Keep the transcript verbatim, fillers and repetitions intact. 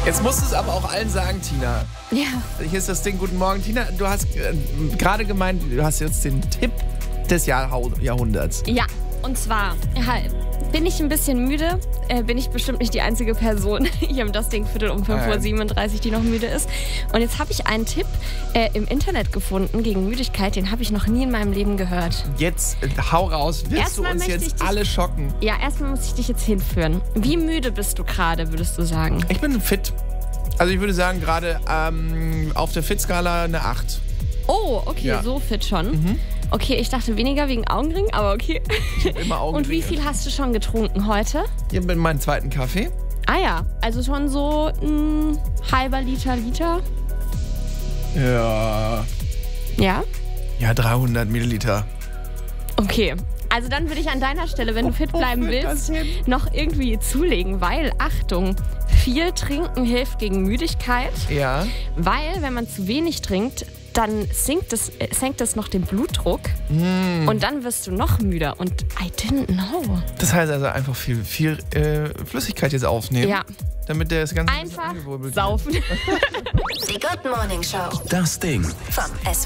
Jetzt musst du es aber auch allen sagen, Tina. Ja. Hier ist das Ding. Guten Morgen, Tina. Du hast äh, gerade gemeint, du hast jetzt den Tipp des Jahrhau- Jahrhunderts. Ja, und zwar ja, bin ich ein bisschen müde. Äh, bin ich bestimmt nicht die einzige Person hier im Das Ding Viertel um fünf Uhr siebenunddreißig, die noch müde ist. Und jetzt habe ich einen Tipp äh, im Internet gefunden gegen Müdigkeit. Den habe ich noch nie in meinem Leben gehört. Jetzt äh, hau raus. Willst Erstmal du uns möchte ich jetzt dich- alle schocken? Ja, erstmal muss ich dich jetzt hinführen. Wie müde bist du gerade, würdest du sagen? Ich bin fit. Also ich würde sagen, gerade ähm, auf der Fit-Skala eine acht. Oh, okay, Ja. so fit schon. Okay, ich dachte weniger wegen Augenring, aber okay. Ich hab immer Augenringe. Und wie viel hast du schon getrunken heute? Hier bin meinen zweiten Kaffee. Ah ja, also schon so ein halber Liter, Liter. Ja. Ja? Ja, dreihundert Milliliter. Okay. Also dann würde ich an deiner Stelle, wenn du fit bleiben führt willst, das hin? noch irgendwie zulegen, weil, Achtung, viel trinken hilft gegen Müdigkeit, Ja. weil, wenn man zu wenig trinkt, dann sinkt es, äh, senkt es noch den Blutdruck und dann wirst du noch müder und I didn't know. Das heißt also einfach viel, viel äh, Flüssigkeit jetzt aufnehmen. Ja. Damit der das Ganze Einfach angewirbelt wird. saufen. Die Good Morning Show Das Ding. vom S